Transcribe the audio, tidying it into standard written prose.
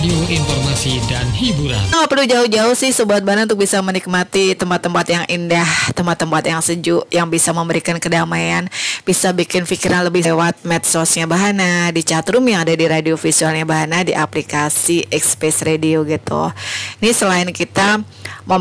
radio informasi dan hiburan. Nggak perlu jauh-jauh sih Sobat Bana untuk bisa menikmati tempat-tempat yang indah, tempat-tempat yang sejuk, yang bisa memberikan kedamaian, bisa bikin pikiran lebih lewat medsosnya Bahana, di chatroom yang ada di radio visualnya Bahana, di aplikasi Express Radio gitu. Ini selain kita